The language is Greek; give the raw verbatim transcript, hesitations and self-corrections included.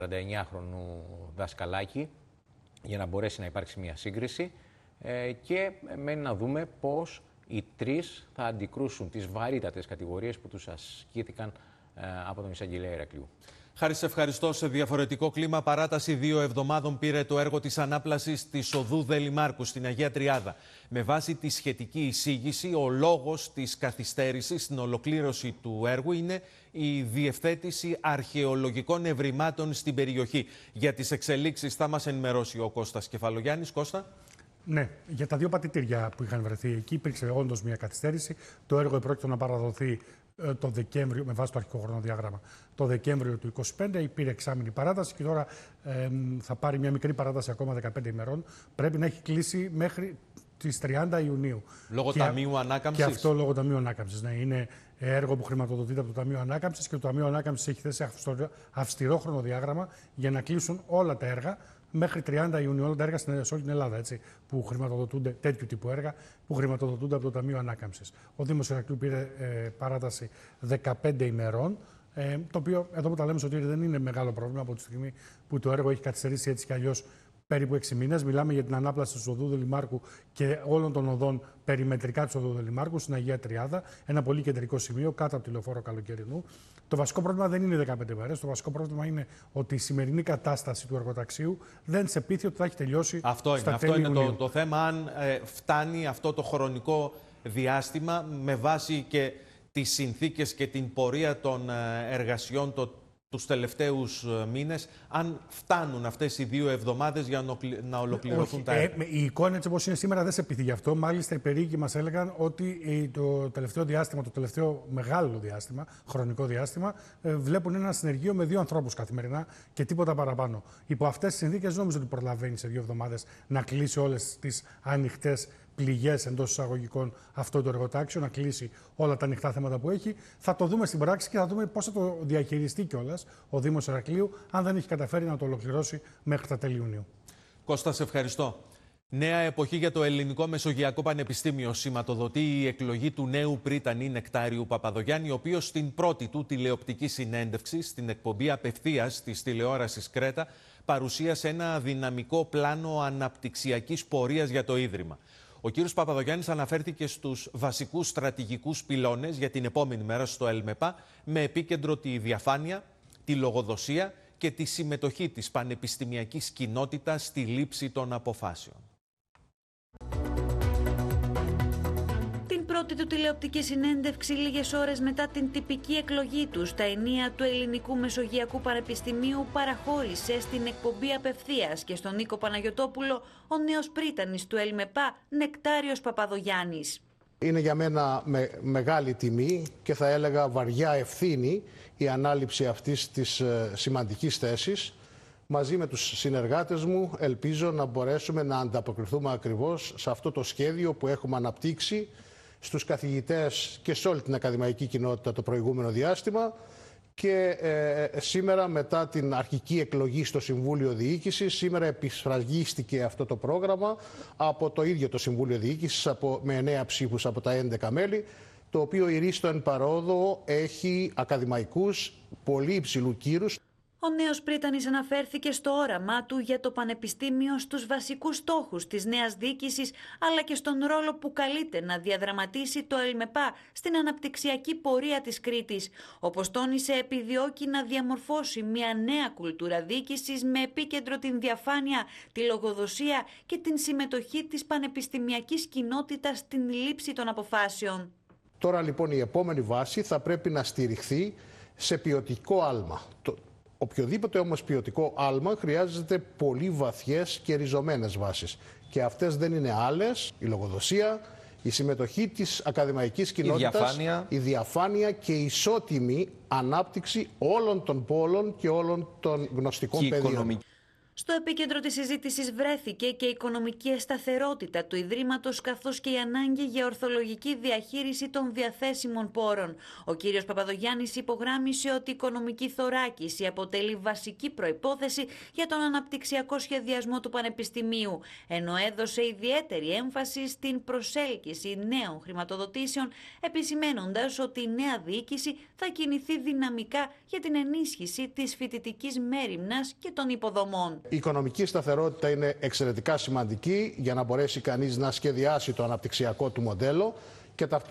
σαράντα εννιάχρονου δασκαλάκι, για να μπορέσει να υπάρξει μια σύγκριση ε, και μένει να δούμε πώς οι τρεις θα αντικρούσουν τις βαρύτατες κατηγορίες που τους ασκήθηκαν ε, από τον εισαγγελέα Ηρακλείου. Χάρη, σε ευχαριστώ. Σε διαφορετικό κλίμα, παράταση δύο εβδομάδων πήρε το έργο της ανάπλασης της οδού Δελημάρκου στην Αγία Τριάδα. Με βάση τη σχετική εισήγηση, ο λόγος της καθυστέρησης στην ολοκλήρωση του έργου είναι η διευθέτηση αρχαιολογικών ευρημάτων στην περιοχή. Για τις εξελίξεις θα μας ενημερώσει ο Κώστας Κεφαλογιάννης. Κώστα. Ναι, για τα δύο πατητήρια που είχαν βρεθεί εκεί υπήρξε όντως μια καθυστέρηση. Το έργο επρόκειτο να παραδοθεί το Δεκέμβριο, με βάση το αρχικό χρονοδιάγραμμα, το Δεκέμβριο του είκοσι πέντε. Υπήρε εξάμηνη παράταση και τώρα ε, θα πάρει μια μικρή παράταση ακόμα δεκαπέντε ημερών. Πρέπει να έχει κλείσει μέχρι τις τριάντα Ιουνίου. Λόγω και, Ταμείου Ανάκαμψης. Και αυτό λόγω Ταμείου Ανάκαμψης. Ναι, είναι έργο που χρηματοδοτείται από το Ταμείο Ανάκαμψης και το Ταμείο Ανάκαμψης έχει θέσει αυστηρό χρονοδιάγραμμα για να κλείσουν όλα τα έργα μέχρι τριάντα Ιουνίου, όλα τα έργα σε όλη την Ελλάδα, έτσι, που χρηματοδοτούνται, τέτοιου τύπου έργα, που χρηματοδοτούνται από το Ταμείο Ανάκαμψης. Ο Δήμος Ηρακλείου πήρε ε, παράταση δεκαπέντε ημερών, ε, το οποίο εδώ που τα λέμε ότι δεν είναι μεγάλο πρόβλημα από τη στιγμή που το έργο έχει καθυστερήσει έτσι κι αλλιώς περίπου έξι μήνες. Μιλάμε για την ανάπλαση της οδού Δελημάρκου και όλων των οδών περιμετρικά της οδού Δελημάρκου στην Αγία Τριάδα, ένα πολύ κεντρικό σημείο κάτω από τη λεωφόρο Καλοκαιρινού. Το βασικό πρόβλημα δεν είναι δεκαπέντε μέρες. Το βασικό πρόβλημα είναι ότι η σημερινή κατάσταση του εργοταξίου δεν σε πείθει ότι θα έχει τελειώσει. Αυτό είναι, αυτό είναι το, το θέμα. Αν ε, φτάνει αυτό το χρονικό διάστημα με βάση και τις συνθήκες και την πορεία των εργασιών το, τους τελευταίους μήνες, αν φτάνουν αυτές οι δύο εβδομάδες για να ολοκληρωθούν Όχι, τα έργα. Ε, η εικόνα έτσι όπως είναι σήμερα δεν σε πείθει γι' αυτό. Μάλιστα οι περίοικοι μας έλεγαν ότι το τελευταίο διάστημα, το τελευταίο μεγάλο διάστημα, χρονικό διάστημα, βλέπουν ένα συνεργείο με δύο ανθρώπους καθημερινά και τίποτα παραπάνω. Υπό αυτές τις συνθήκες νόμιζα ότι προλαβαίνει σε δύο εβδομάδες να κλείσει όλες τις ανοιχτές πληγές εντός εισαγωγικών αυτό το εργοτάξιο, να κλείσει όλα τα ανοιχτά θέματα που έχει. Θα το δούμε στην πράξη και θα δούμε πώς θα το διαχειριστεί κιόλας ο Δήμος Ηρακλείου, αν δεν έχει καταφέρει να το ολοκληρώσει μέχρι τα τέλη Ιουνίου. Κώστα, σε ευχαριστώ. Νέα εποχή για το Ελληνικό Μεσογειακό Πανεπιστήμιο σηματοδοτεί η εκλογή του νέου πρίτανη Νεκτάριου Παπαδογιάννη, ο οποίος στην πρώτη του τηλεοπτική συνέντευξη στην εκπομπή απευθείας της τηλεόρασης Κρέτα παρουσίασε ένα δυναμικό πλάνο αναπτυξιακής πορείας για το Ίδρυμα. Ο κύριος Παπαδογιάννης αναφέρθηκε στους βασικούς στρατηγικούς πυλώνες για την επόμενη μέρα στο ΕΛΜΕΠΑ, με επίκεντρο τη διαφάνεια, τη λογοδοσία και τη συμμετοχή της πανεπιστημιακής κοινότητας στη λήψη των αποφάσεων. Την πρώτη του τηλεοπτική συνέντευξη λίγες ώρες μετά την τυπική εκλογή του στα ενία του Ελληνικού Μεσογειακού Πανεπιστημίου παραχώρησε στην εκπομπή απευθείας και στον Νίκο Παναγιωτόπουλο ο νέος πρίτανης του ΕΛΜΕΠΑ, Νεκτάριος Παπαδογιάννης. Είναι για μένα με, μεγάλη τιμή και θα έλεγα βαριά ευθύνη η ανάληψη αυτής της ε, σημαντικής θέσης. Μαζί με τους συνεργάτες μου ελπίζω να μπορέσουμε να ανταποκριθούμε ακριβώς σε αυτό το σχέδιο που έχουμε αναπτύξει στους καθηγητές και σε όλη την ακαδημαϊκή κοινότητα το προηγούμενο διάστημα και ε, σήμερα μετά την αρχική εκλογή στο Συμβούλιο Διοίκησης, σήμερα επισφραγίστηκε αυτό το πρόγραμμα από το ίδιο το Συμβούλιο Διοίκησης από, με εννέα ψήφους από τα έντεκα μέλη, το οποίο ηρίστο εν παρόδο έχει ακαδημαϊκούς πολύ υψηλού κύρους. Ο νέος πρίτανης αναφέρθηκε στο όραμά του για το Πανεπιστήμιο, στους βασικούς στόχους της νέας διοίκησης, αλλά και στον ρόλο που καλείται να διαδραματίσει το ΕΛΜΕΠΑ στην αναπτυξιακή πορεία της Κρήτης. Όπως τόνισε, επιδιώκει να διαμορφώσει μια νέα κουλτούρα διοίκησης με επίκεντρο την διαφάνεια, τη λογοδοσία και την συμμετοχή της πανεπιστημιακής κοινότητας στην λήψη των αποφάσεων. Τώρα λοιπόν η επόμενη βάση θα πρέπει να στηριχθεί σε ποιοτικό άλμα. Οποιοδήποτε όμως ποιοτικό άλμα χρειάζεται πολύ βαθιές και ριζωμένες βάσεις. Και αυτές δεν είναι άλλες, η λογοδοσία, η συμμετοχή της ακαδημαϊκής κοινότητας, η διαφάνεια, η διαφάνεια και η ισότιμη ανάπτυξη όλων των πόλων και όλων των γνωστικών πεδίων. Στο επίκεντρο της συζήτησης βρέθηκε και η οικονομική σταθερότητα του Ιδρύματος, καθώς και η ανάγκη για ορθολογική διαχείριση των διαθέσιμων πόρων. Ο κύριος Παπαδογιάννης υπογράμμισε ότι η οικονομική θωράκιση αποτελεί βασική προϋπόθεση για τον αναπτυξιακό σχεδιασμό του Πανεπιστημίου, ενώ έδωσε ιδιαίτερη έμφαση στην προσέλκυση νέων χρηματοδοτήσεων, επισημένοντας ότι η νέα διοίκηση θα κινηθεί δυναμικά για την ενίσχυση της φοιτητικής μέριμνας και των υποδομών. Η οικονομική σταθερότητα είναι εξαιρετικά σημαντική για να μπορέσει κανείς να σχεδιάσει το αναπτυξιακό του μοντέλο και ταυτόχρονα